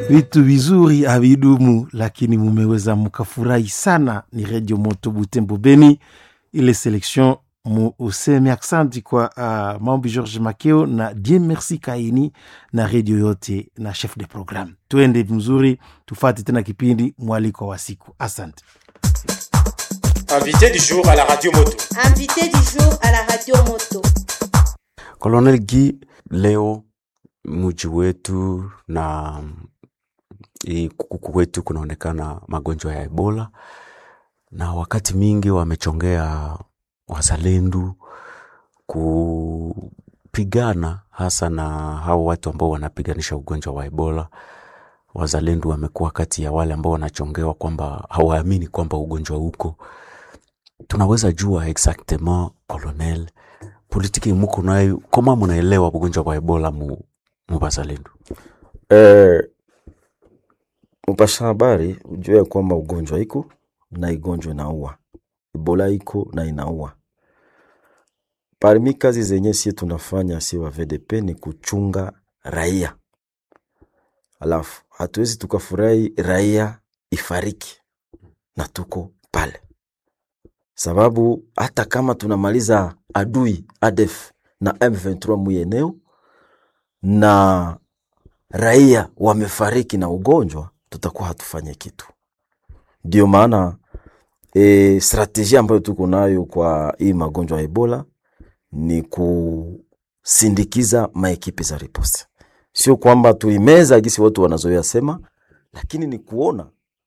Vitu vizuri havidumu, lakini mumeweza mukafurahi sana. Ni Radio Moto Butembo Beni, ile selection mu useme aksanti kwa Maombi George Makeo na Dieu Merci Kaini na radio yote na chef de programme. Tuende mzuri, tufate tena kipindi mwaliko wa siku. Asante. Invité du jour à la Radio Moto. Invité du jour à la Radio Moto. Colonel Guy, leo mji wetu na kwetu kunaonekana magonjwa ya Ebola, na wakati mingi wamechongea wazalendo kupigana hasa na hao watu ambao wanapiganisha ugonjwa wa Ebola. Wazalendo wamekuwa kati ya wale ambao wanachongewa kwamba hawaamini kwamba ugonjwa uko. Tunaweza jua exactement, Colonel, politiki muko nayo kama mnaelewa ugonjwa wa Ebola mu wazalendo? Mpasha habari ujue kwamba ugonjwa iko na igonjwa inaua. Ebola iko na inaua. Parmi kazi zenye si tunafanya si wa VDP ni kuchunga raia. Alafu hatuwezi tukafurahi raia ifariki na tuko pale. Sababu hata kama tunamaliza adui ADF na M23 mueneo na raia wamefariki na ugonjwa, tutakuwa hatufanye kitu. Ndio maana strategia ambayo tuko nayo kwa hii magonjwa ya Ebola ni kusindikiza maekipe za riposte. Sio kwamba tuimeza gisi watu wanazoea sema, lakini ni kuona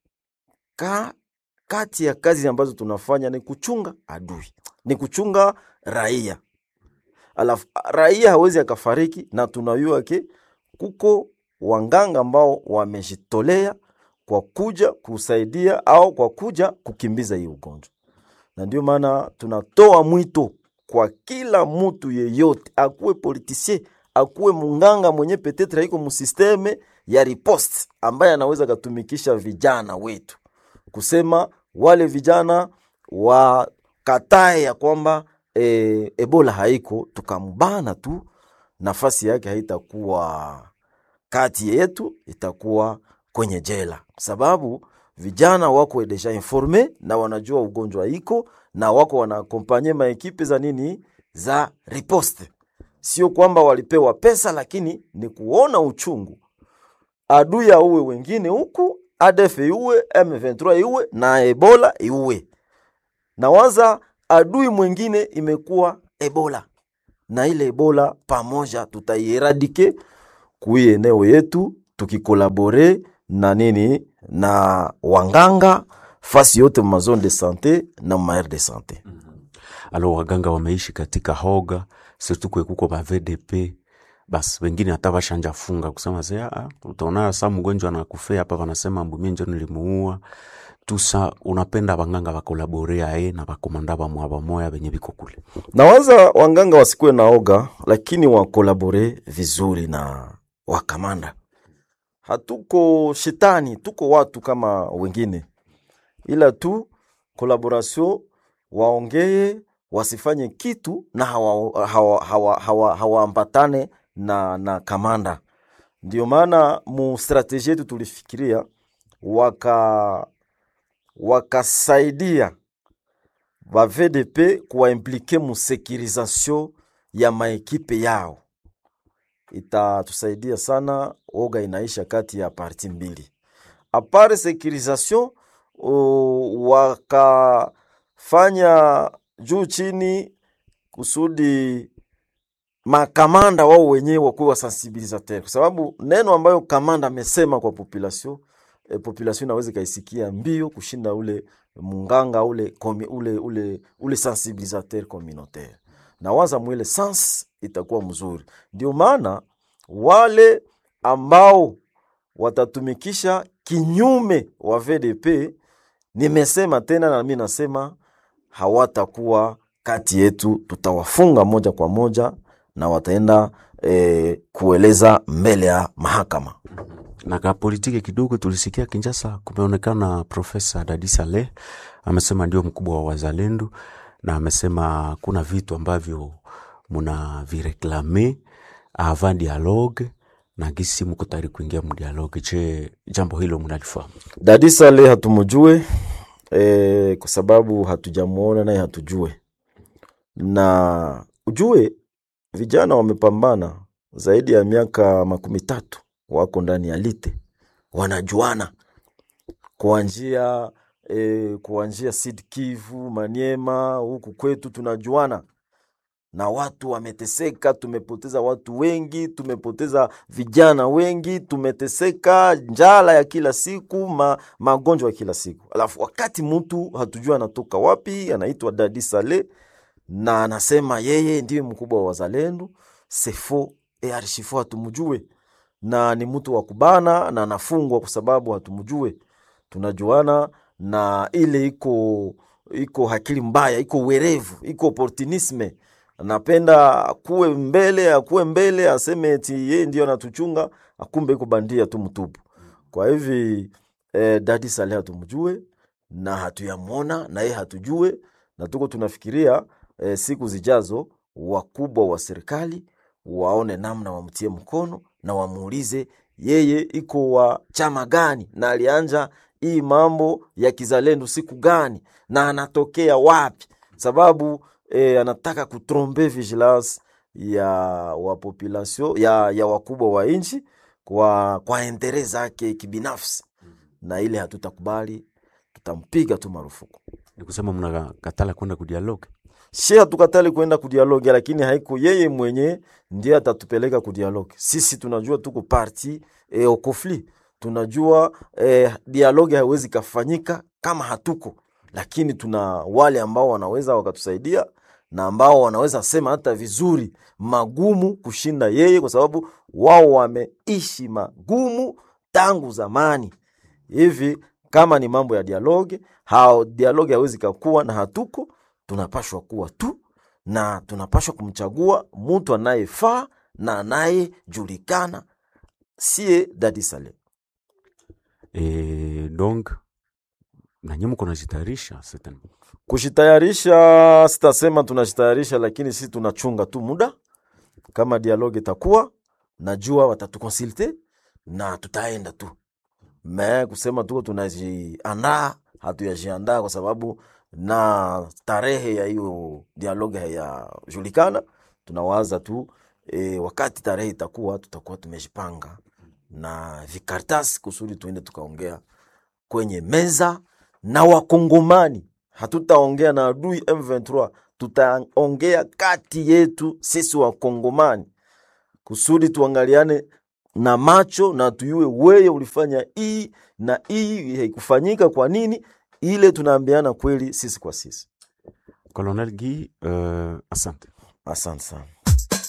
kati ya kazi ambazo tunafanya ni kuchunga adui, ni kuchunga raia. Alafu raia hawezi akafariki, na tunayua ke kuko wanganga ambao wamejitolea kwa kuja kusaidia au kwa kuja kukimbiza hii ugonjwa. Na ndio maana tunatoa mwito kwa kila mtu yeyote, akuwe politisien, akuwe munganga mwenye petetre iko musisteme ya riposte, ambaye anaweza katumikisha vijana wetu, kusema wale vijana wakatae ya kwamba Ebola haiko, tukambana tu, nafasi yake haitakuwa kati yetu, itakuwa kwenye jela. Sababu vijana wako deja informe na wanajua ugonjwa iko, na wako wanakompanye maekipe za nini za riposte. Sio kwamba walipewa pesa, lakini ni kuona uchungu. Adui ya uwe wengine huku, ADF iwe, M23 iwe, na Ebola iwe. Na waza adui mwingine imekuwa Ebola. Na ile Ebola pamoja tutaieradike kui eneo yetu, tukikolabore na nini na wanganga fasi yote ma zone de santé na ma aire de santé. Alo, waganga wameishi katika hoga, surtout kwa kuko ba VDP, bas wengine hata bashanja funga kusema sasa utaona sasa mgonjwa anakufia hapa, wanasema mbumie njoo nilimuua. Tusa unapenda wanganga wakolaborea na wakomanda ba mwaba moya benye biko kule. Nawaza wanganga wasikue na oga, lakini wakolabore vizuri na wakamanda. Hatuko shetani, tuko watu kama wengine. Ila tu collaboration, waongee, wasifanye kitu na hawaambatane na kamanda. Ndio maana mu strategie yetu tulifikiria wakasaidia ba VDP kuwa implike mu securisation ya maekipe yao. Itatusaidia sana, oga inaisha kati ya parti mbili. Apart securisation, wakafanya juu chini kusudi makamanda wao wenyewe wakuwa sensibilisateur. Kwa sababu neno ambayo kamanda amesema kwa population, population inaweza kaisikia mbio kushinda ule munganga ule sensibilisateur communautaire. Na waza mwele sens itakuwa mzuri. Ndio maana wale ambao watatumikisha kinyume wa VDP, nimesema tena na mimi nasema hawatakuwa kati yetu, tutawafunga moja kwa moja na wataenda kueleza mbele ya mahakama. Na kwa politiki kidogo tulisikia Kinshasa kumeonekana Profesa Dadi Saleh amesema ndio mkubwa wa wazalendo, na amesema kuna vitu ambavyo muna vireklame avant dialogue na gisi mko tayari kuingia mdialogi. Je, jambo hilo mnalifahamu? Dadi Saleh hatumujue kwa sababu hatujamuona naye hatujue. Na ujue vijana wamepambana zaidi ya miaka 13 wako ndani ya lite, wanajuana kuanzia Sud Kivu, Maniema, huku kwetu tunajuana. Na watu wameteseka, tumepoteza watu wengi, tumepoteza vijana wengi, tumeteseka njala ya kila siku, magonjwa ya kila siku. Alafu wakati mtu hatujua anatoka wapi, anaitwa Dadi Saleh na anasema yeye ndiye mkubwa wa wazalendo, sefo archifo hatumjue, na ni mtu wa kubana na anafungwa kwa sababu hatumjue. Tunajuana na ile iko hakili mbaya, iko werevu, iko opportunisme. Anapenda akuwe mbele aseme eti yeye ndio anatuchunga, akumbe iko bandia tu mtupu. Kwa hivi Dadi Saleh hatumjue na hatuyamuona na yeye hatujue, na tuko tunafikiria siku zijazo wakubwa wa serikali waone namna wamtie mkono na wamuulize yeye iko wa chama gani na alianja hii mambo ya kizalendo siku gani na anatokea wapi, sababu anataka kutrompe vigilance ya wa population ya wakubwa wa nchi kwa interest zake kibinafsi, na ile hatutakubali, tutampiga tu marufuku. Ni kusema mnakatala kwenda kudialogi? Shia tukatali kwenda kudialogi, lakini haiko yeye mwenye ndiye atatupeleka kudialogi. Sisi tunajua tuko parti au conflit. Tunajua dialogi haiwezi kafanyika kama hatuko, lakini tuna wale ambao wanaweza wakatusaidia na ambao wanaweza sema hata vizuri magumu kushinda yeye, kwa sababu wao wameishi magumu tangu zamani. Hivi kama ni mambo ya dialogi, dialogi haiwezi kakuwa na hatuko. Tunapashwa kuwa tu na tunapashwa kumchagua mtu anayefaa na anayejulikana, sie Dadi Saleh. Donc na nyinyi mko najitayarisha certainement? Kushitayarisha sitasema tunashitayarisha, lakini sisi tunachunga tu muda. Kama dialogue itakuwa, najua watatukonsulte na tutaenda tu. Kusema tuko tunajiandaa, hatuyajiandaa kwa sababu na tarehe ya hiyo dialogue hayajulikana. Tunawaza tu wakati tarehe itakuwa, tutakuwa tumejipanga na vikartasi kusudi tuende tukaongea kwenye meza na wakongomani. Hatutaongea na adui M23, tutaongea kati yetu sisi wakongomani kusudi tuangaliane na macho na tuyue wewe ulifanya hii na hii haikufanyika kwa nini, ile tunaambiana kweli sisi kwa sisi. Colonel Guy, asante. Asante sana.